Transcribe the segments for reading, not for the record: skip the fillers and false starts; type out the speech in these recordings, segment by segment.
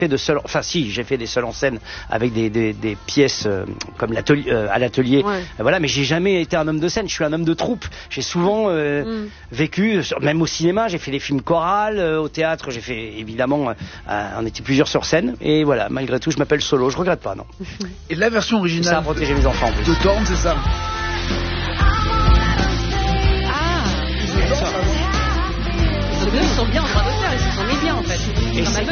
de seul, enfin si, j'ai fait des seuls en scène avec des pièces comme l'atelier, à l'atelier, voilà, mais j'ai jamais été un homme de scène, je suis un homme de troupe. J'ai souvent vécu, même au cinéma, j'ai fait des films chorales, au théâtre, j'ai fait évidemment, on était plusieurs sur scène, et voilà, malgré tout, je m'appelle Solo, je regrette pas, non. Et la version originale, ça a protégé mes enfants en plus. De Thorn, c'est ça? Ils sont bien en droit d'auteur, ils se sont mis bien en fait. Et c'est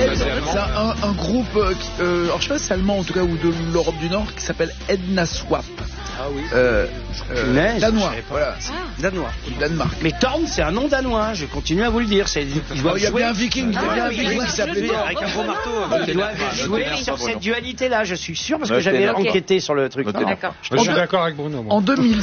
un groupe, alors je sais pas si c'est allemand en tout cas ou de l'Europe du Nord, qui s'appelle Edna Swap. Ah oui. Danois, voilà. Danois. Danemark. Mais Thorn, c'est un nom danois, je continue à vous le dire. Il y a bien un viking, qui s'appelait Thorn. Avec un gros marteau. Ils doivent jouer sur cette dualité-là, je suis sûr, parce que j'avais enquêté sur le truc. D'accord. Je suis d'accord avec Bruno. En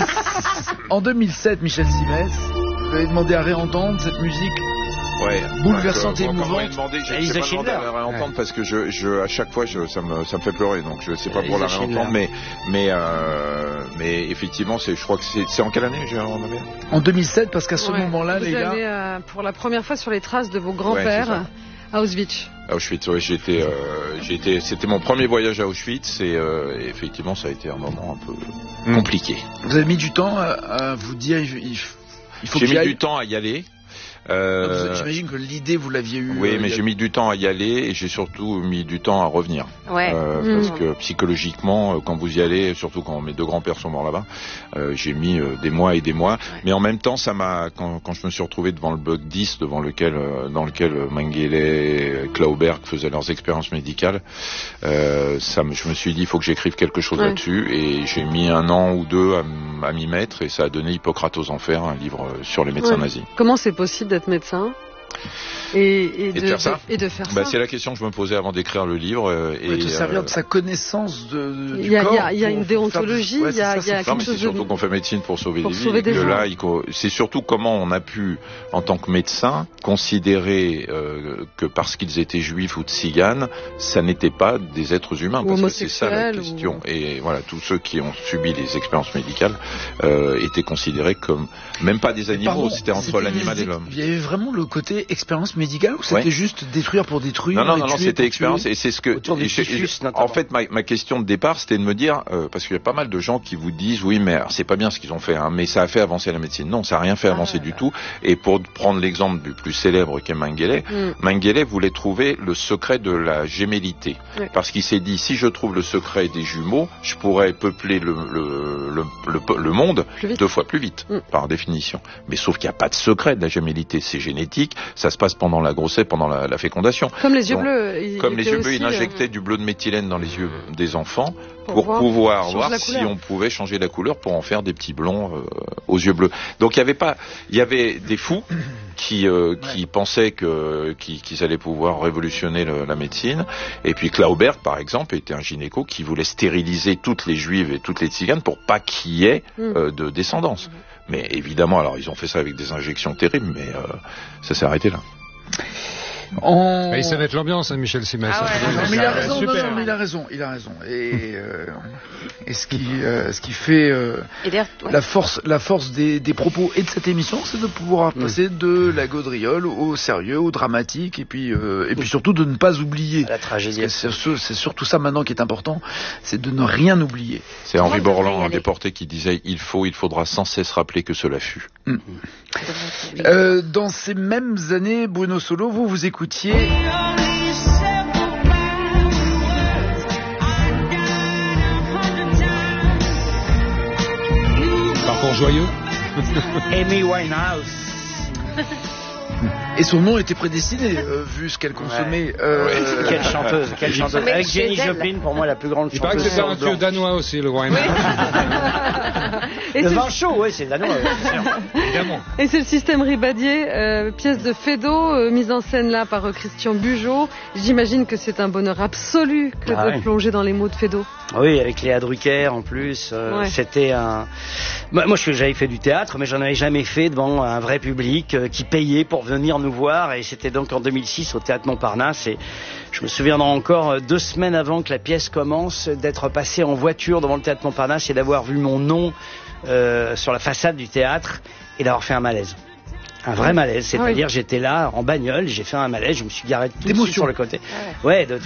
2007, Michel Simès, vous avez demandé à réentendre cette musique. Ouais, bouleversante et émouvante. J'ai pas demandé à la réentendre parce que à chaque fois ça me fait pleurer, donc je sais pas pour la réentendre, mais effectivement je crois que c'est en quelle année en 2007, parce qu'à ce moment-là, les gars, vous allez pour la première fois sur les traces de vos grands-pères à Auschwitz. Auschwitz, c'était mon premier voyage à Auschwitz et effectivement ça a été un moment un peu compliqué. Vous avez mis du temps à vous dire il faut que j'ai mis du temps à y aller. J'imagine que l'idée vous l'aviez eue. Oui, mais j'ai mis du temps à y aller et j'ai surtout mis du temps à revenir. Parce que psychologiquement, quand vous y allez, surtout quand mes deux grands-pères sont morts là-bas, j'ai mis des mois et des mois. Mais en même temps, ça m'a, quand je me suis retrouvé devant le bloc 10, dans lequel Mengele et Klauberg faisaient leurs expériences médicales, je me suis dit, il faut que j'écrive quelque chose là-dessus. Et j'ai mis 1 an ou 2 à m'y mettre et ça a donné Hippocrate aux enfers, un livre sur les médecins nazis. Comment c'est possible d'être médecin et de faire ça. C'est la question que je me posais avant d'écrire le livre. Et de servir de sa connaissance du corps. Il y a une déontologie, il y a quelque chose. C'est surtout qu'on fait médecine pour sauver des vies. C'est surtout comment on a pu, en tant que médecin, considérer que parce qu'ils étaient juifs ou tziganes, ça n'était pas des êtres humains. Parce que c'est ça la question. Et voilà, tous ceux qui ont subi les expériences médicales étaient considérés comme même pas des animaux. C'était entre l'animal et l'homme. Il y avait vraiment le côté expérience médicale ou c'était juste détruire pour détruire? Non, c'était expérience et c'est ce que en fait ma question de départ c'était de me dire parce qu'il y a pas mal de gens qui vous disent oui mais c'est pas bien ce qu'ils ont fait mais ça a fait avancer la médecine. Non, ça a rien fait avancer du tout. Et pour prendre l'exemple du plus célèbre qu'est Mengele, Mengele voulait trouver le secret de la gémellité parce qu'il s'est dit si je trouve le secret des jumeaux, je pourrais peupler le monde 2 fois plus vite par définition. Mais sauf qu'il n'y a pas de secret de la gémellité, c'est génétique, ça se passe pendant la grossesse, pendant la fécondation. Comme les yeux bleus. Il injectait du bleu de méthylène dans les yeux des enfants pour pouvoir voir si on pouvait changer la couleur pour en faire des petits blonds aux yeux bleus. Donc il y avait des fous qui pensaient qu'ils allaient pouvoir révolutionner la médecine. Et puis Klauberg, par exemple, était un gynéco qui voulait stériliser toutes les juives et toutes les tziganes pour pas qu'il y ait de descendance. Mais évidemment, alors ils ont fait ça avec des injections terribles, mais ça s'est arrêté là. Il savait être l'ambiance, Michel Simès. Mais il a raison, il a raison. Et ce qui fait la force des propos et de cette émission, c'est de pouvoir passer de la gaudriole au sérieux, au dramatique, et puis surtout de ne pas oublier. La tragédie. C'est surtout ça maintenant qui est important, c'est de ne rien oublier. C'est Henri Borland, un déporté, qui disait il faudra sans cesse rappeler que cela fut. Dans ces mêmes années, Bruno Solo, vous écoutiez Parcours joyeux. Amy Winehouse. Et son nom était prédestiné, vu ce qu'elle consommait. Quelle chanteuse. Avec Jenny Joplin, pour moi, la plus grande chanteuse. Il paraît que c'est un tuyau danois aussi, le wine. Le vin chaud, oui, c'est danois. Évidemment. Et c'est le système Ribadier, pièce de Feydeau, mise en scène là par Christian Bugeaud. J'imagine que c'est un bonheur absolu que de plonger dans les mots de Feydeau. Oui, avec Léa Drucker en plus. C'était un... Moi, j'avais fait du théâtre, mais j'en avais jamais fait devant un vrai public qui payait pour venir nous voir. Et c'était donc en 2006 au Théâtre Montparnasse. Et je me souviens encore 2 semaines avant que la pièce commence, d'être passé en voiture devant le Théâtre Montparnasse et d'avoir vu mon nom sur la façade du théâtre et d'avoir fait un malaise. Un vrai malaise, c'est-à-dire j'étais là en bagnole, j'ai fait un malaise, je me suis garé tout de suite sur le côté. Ouais,